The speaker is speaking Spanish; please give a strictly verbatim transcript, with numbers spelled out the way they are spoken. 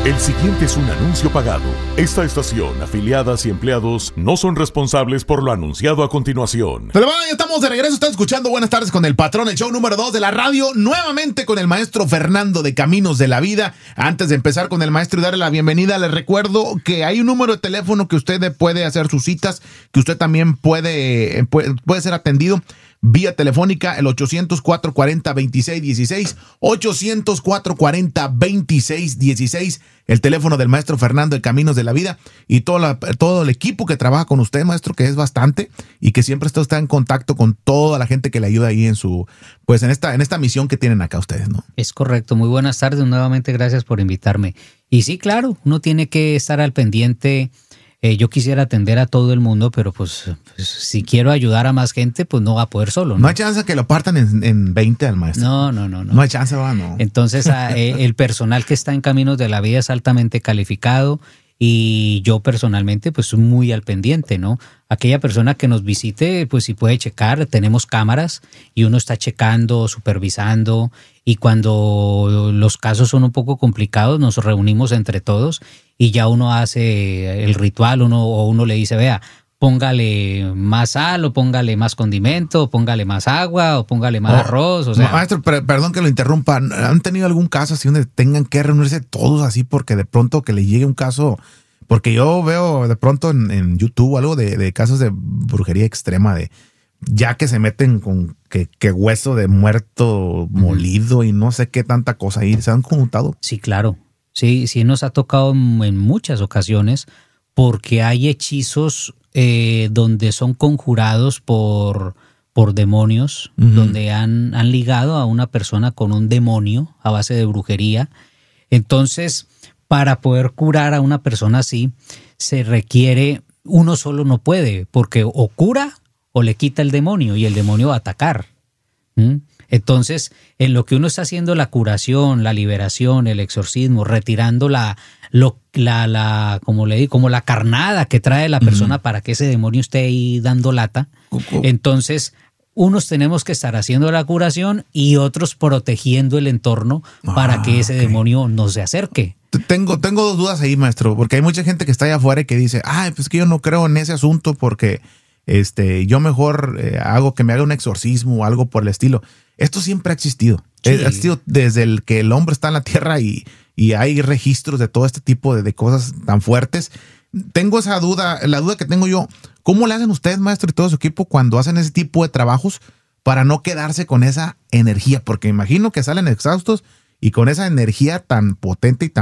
El siguiente es un anuncio pagado. Esta estación, afiliadas y empleados no son responsables por lo anunciado a continuación. Pero bueno, ya estamos de regreso. Están escuchando Buenas Tardes con el Patrón, el show número dos de la radio. Nuevamente con el maestro Fernando de Caminos de la Vida. Antes de empezar con el maestro y darle la bienvenida, les recuerdo que hay un número de teléfono que usted puede hacer sus citas, que usted también puede, puede, puede ser atendido vía telefónica, el ochocientos, cuatrocientos cuarenta, veintiséis dieciséis, ochocientos, cuatrocientos cuarenta, veintiséis dieciséis, el teléfono del maestro Fernando de Caminos de la Vida, y todo, la, todo el equipo que trabaja con usted, maestro, que es bastante, y que siempre está, está en contacto con toda la gente que le ayuda ahí en su, pues en esta, en esta misión que tienen acá ustedes, ¿no? Es correcto. Muy buenas tardes, nuevamente gracias por invitarme. Y sí, claro, uno tiene que estar al pendiente. Eh, yo quisiera atender a todo el mundo, pero pues, pues si quiero ayudar a más gente, pues no va a poder solo, ¿no? No hay chance que lo partan en, en veinte al maestro. No, no, no. No, no hay chance, va, no. Entonces, a, eh, el personal que está en Caminos de la Vida es altamente calificado y yo personalmente, pues muy al pendiente, ¿no? Aquella persona que nos visite, pues si puede checar, tenemos cámaras y uno está checando, supervisando, y cuando los casos son un poco complicados, nos reunimos entre todos y ya uno hace el ritual, uno, o uno le dice, vea, póngale más sal, o póngale más condimento, o póngale más agua, o póngale más oh, arroz, o sea. Maestro, per- perdón que lo interrumpa, ¿han tenido algún caso así donde tengan que reunirse todos así porque de pronto que le llegue un caso? Porque yo veo de pronto en, en YouTube algo de, de casos de brujería extrema, de ya que se meten con que, que hueso de muerto molido y no sé qué tanta cosa ahí. ¿Se han conmutado? Sí, claro. Sí, sí nos ha tocado en muchas ocasiones porque hay hechizos eh, donde son conjurados por, por demonios, uh-huh. donde han, han ligado a una persona con un demonio a base de brujería. Entonces, para poder curar a una persona así, se requiere, uno solo no puede, porque o cura o le quita el demonio y el demonio va a atacar. ¿Mm? Entonces, en lo que uno está haciendo la curación, la liberación, el exorcismo, retirando la, lo, la, la como le digo, como la carnada que trae la persona uh-huh. para que ese demonio esté ahí dando lata, uh-huh. entonces unos tenemos que estar haciendo la curación y otros protegiendo el entorno ah, para que ese okay. demonio no se acerque. Tengo, tengo dos dudas ahí, maestro, porque hay mucha gente que está allá afuera y que dice, ay, pues que yo no creo en ese asunto porque este, yo mejor eh, hago que me haga un exorcismo o algo por el estilo. Esto siempre ha existido. Sí. Ha existido desde el que el hombre está en la tierra y, y hay registros de todo este tipo de, de cosas tan fuertes. Tengo esa duda, la duda que tengo yo, ¿cómo le hacen ustedes, maestro, y todo su equipo cuando hacen ese tipo de trabajos para no quedarse con esa energía? Porque imagino que salen exhaustos y con esa energía tan potente y tan